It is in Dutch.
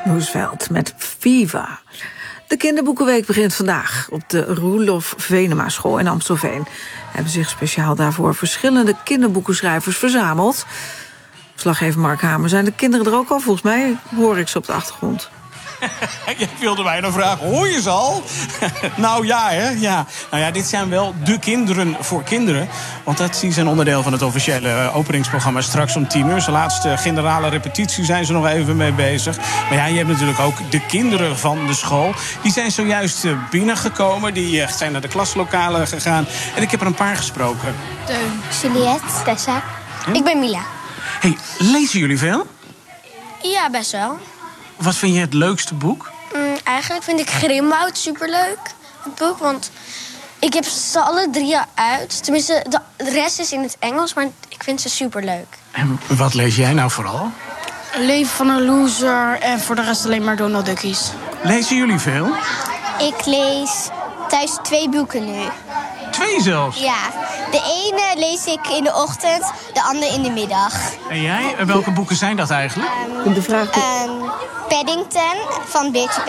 Roosevelt met Viva. De kinderboekenweek begint vandaag op de Roelof Venema School in Amstelveen. Hebben zich speciaal daarvoor verschillende kinderboekenschrijvers verzameld. Verslaggever Mark Hamer, zijn de kinderen er ook al? Volgens mij hoor ik ze op de achtergrond. Je wilde mij nou vragen, hoor je ze al? Nou ja, hè? Ja. Nou ja, dit zijn wel de kinderen voor kinderen. Want die zijn onderdeel van het officiële openingsprogramma straks om 10:00. De laatste generale repetitie zijn ze nog even mee bezig. Maar ja, je hebt natuurlijk ook de kinderen van de school. Die zijn zojuist binnengekomen. Die zijn naar de klaslokalen gegaan. En ik heb er een paar gesproken. Teun. Juliette. Tessa. Ik ben Mila. Hey, lezen jullie veel? Ja, best wel. Wat vind je het leukste boek? Eigenlijk vind ik Grimwoud superleuk, het boek. Want ik heb ze alle 3 al uit. Tenminste, de rest is in het Engels, maar ik vind ze superleuk. En wat lees jij nou vooral? Leven van een loser en voor de rest alleen maar Donald Duckies. Lezen jullie veel? Ik lees thuis 2 boeken nu. 2 zelfs? Ja, de ene lees ik in de ochtend, de andere in de middag. En jij? Welke boeken zijn dat eigenlijk? De vraag... Paddington van Beertje